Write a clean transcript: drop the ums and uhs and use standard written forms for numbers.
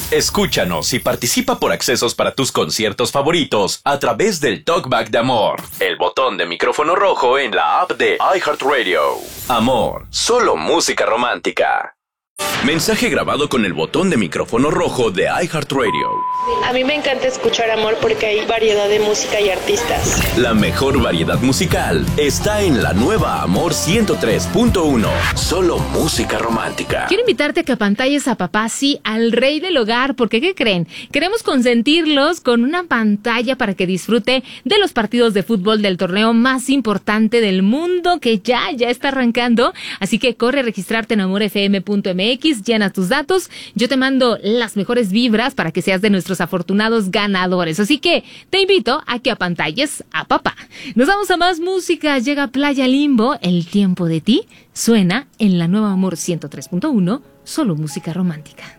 Escúchanos y participa por accesos para tus conciertos favoritos a través del Talkback de Amor, el botón de micrófono rojo en la app de iHeartRadio. Amor, solo música romántica. Mensaje grabado con el botón de micrófono rojo de iHeartRadio. A mí me encanta escuchar Amor porque hay variedad de música y artistas. La mejor variedad musical está en la nueva Amor 103.1. Solo música romántica. Quiero invitarte a que apantalles a papá, sí, al rey del hogar, porque ¿qué creen? Queremos consentirlos con una pantalla para que disfrute de los partidos de fútbol del torneo más importante del mundo, que ya está arrancando. Así que corre a registrarte en amorfm.mx, llena tus datos, yo te mando las mejores vibras para que seas de nuestros afortunados ganadores. Así que te invito a que apantalles a papá. Nos vamos a más música. Llega Playa Limbo, El tiempo de ti, suena en la nueva Amor 103.1, solo música romántica.